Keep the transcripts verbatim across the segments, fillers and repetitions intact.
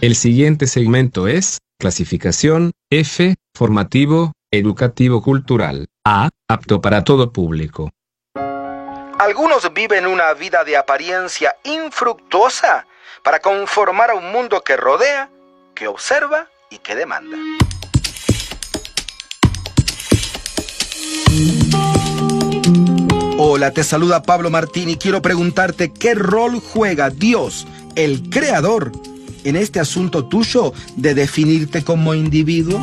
El siguiente segmento es clasificación F, formativo, educativo cultural. A, apto para todo público. Algunos viven una vida de apariencia infructuosa para conformar a un mundo que rodea, que observa y que demanda. Hola, te saluda Pablo Martín y quiero preguntarte qué rol juega Dios, el Creador, en este asunto tuyo de definirte como individuo.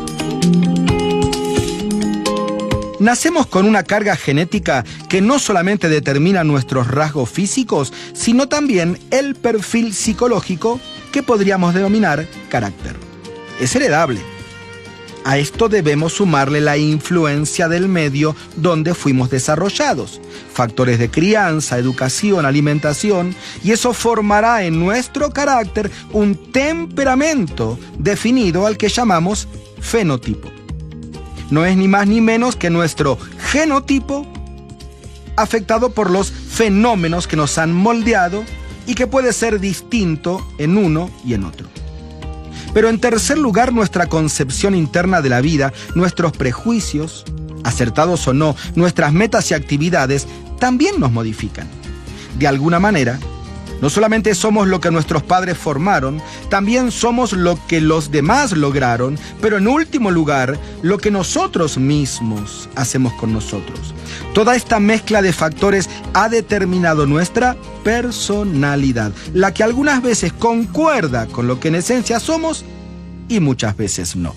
Nacemos con una carga genética que no solamente determina nuestros rasgos físicos, sino también el perfil psicológico que podríamos denominar carácter. Es heredable. A esto debemos sumarle la influencia del medio donde fuimos desarrollados, factores de crianza, educación, alimentación, y eso formará en nuestro carácter un temperamento definido al que llamamos fenotipo. No es ni más ni menos que nuestro genotipo afectado por los fenómenos que nos han moldeado y que puede ser distinto en uno y en otro. Pero en tercer lugar, nuestra concepción interna de la vida, nuestros prejuicios, acertados o no, nuestras metas y actividades, también nos modifican. De alguna manera, no solamente somos lo que nuestros padres formaron, también somos lo que los demás lograron, pero en último lugar, lo que nosotros mismos hacemos con nosotros. Toda esta mezcla de factores ha determinado nuestra personalidad, la que algunas veces concuerda con lo que en esencia somos y muchas veces no.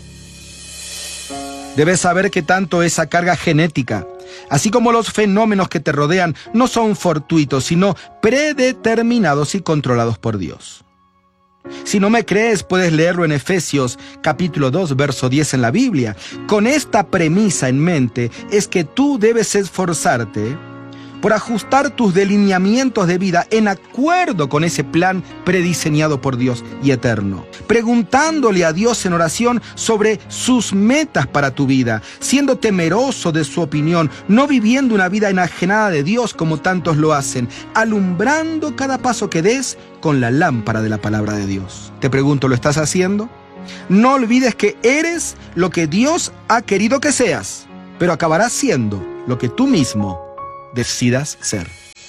Debes saber que tanto esa carga genética, así como los fenómenos que te rodean, no son fortuitos, sino predeterminados y controlados por Dios. Si no me crees, puedes leerlo en Efesios capítulo dos, verso diez en la Biblia. Con esta premisa en mente es que tú debes esforzarte por ajustar tus delineamientos de vida en acuerdo con ese plan prediseñado por Dios y eterno, preguntándole a Dios en oración sobre sus metas para tu vida, siendo temeroso de su opinión, no viviendo una vida enajenada de Dios como tantos lo hacen, alumbrando cada paso que des con la lámpara de la palabra de Dios. Te pregunto, ¿lo estás haciendo? No olvides que eres lo que Dios ha querido que seas, pero acabarás siendo lo que tú mismo decidas ser.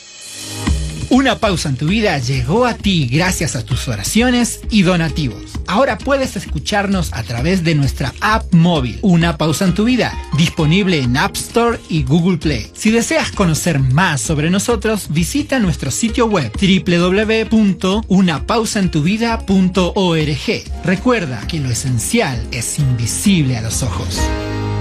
Una pausa en tu vida llegó a ti gracias a tus oraciones y donativos. Ahora puedes escucharnos a través de nuestra app móvil, Una Pausa en tu Vida, disponible en App Store y Google Play. Si deseas conocer más sobre nosotros, visita nuestro sitio web doble u doble u doble u punto una pausa en tu vida punto org. Recuerda que lo esencial es invisible a los ojos.